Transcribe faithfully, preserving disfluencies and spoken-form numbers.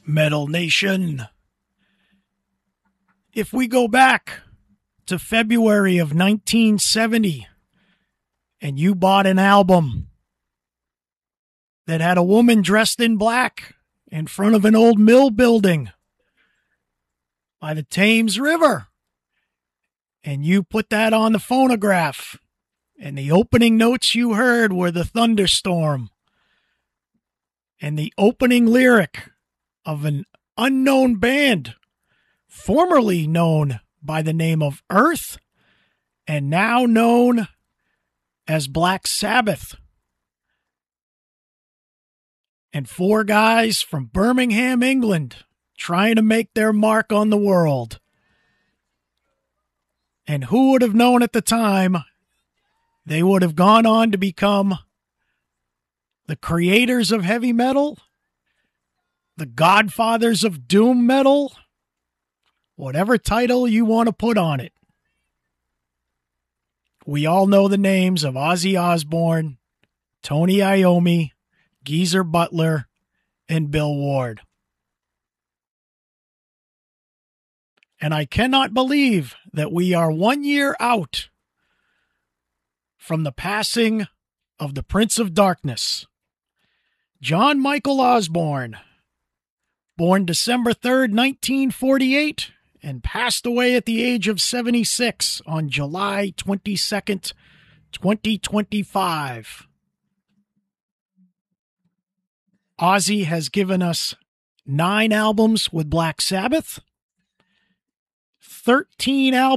Metal Nation. If we go back to February of nineteen seventy and you bought an album that had a woman dressed in black in front of an old mill building by the Thames River, and you put that on the phonograph, and the opening notes you heard were the thunderstorm, and the opening lyric of an unknown band, formerly known by the name of Earth, and now known as Black Sabbath. And four guys from Birmingham, England, trying to make their mark on the world. And who would have known at the time they would have gone on to become the creators of heavy metal, the godfathers of doom metal, whatever title you want to put on it. We all know the names of Ozzy Osbourne, Tony Iommi, Geezer Butler, and Bill Ward. And I cannot believe that we are one year out from the passing of the Prince of Darkness, John Michael Osborne, born December third, nineteen forty-eight, and passed away at the age of seventy-six on July twenty-second, twenty twenty-five. Ozzy has given us nine albums with Black Sabbath, thirteen albums